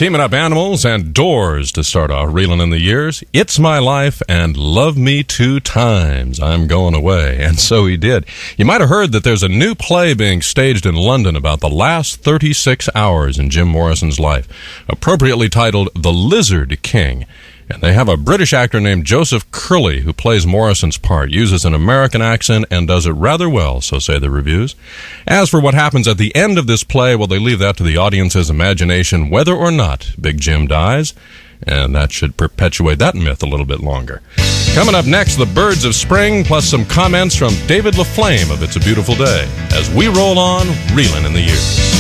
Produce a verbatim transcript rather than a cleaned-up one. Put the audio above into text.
Teaming up Animals and Doors to start off, reeling in the years. It's My Life and Love Me Two Times. I'm Going Away. And so he did. You might have heard that there's a new play being staged in London about the last thirty-six hours in Jim Morrison's life, appropriately titled The Lizard King. And they have a British actor named Joseph Curley who plays Morrison's part, uses an American accent, and does it rather well, so say the reviews. As for what happens at the end of this play, well, they leave that to the audience's imagination, whether or not Big Jim dies. And that should perpetuate that myth a little bit longer. Coming up next, the Birds of Spring, plus some comments from David LaFlame of It's a Beautiful Day, as we roll on, reeling in the years.